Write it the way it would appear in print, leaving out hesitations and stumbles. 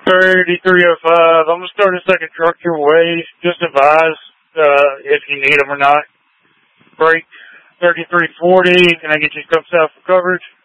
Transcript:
3305. I'm going to start a second truck your way. Just advise if you need them or not. Break 3340. Can I get you stuff south for coverage?